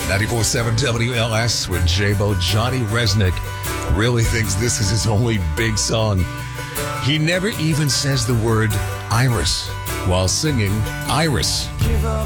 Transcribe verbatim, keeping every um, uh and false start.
ninety-four point seven W L S with J-Bo. Johnny Resnick really thinks this is his only big song. He never even says the word Iris while singing Iris.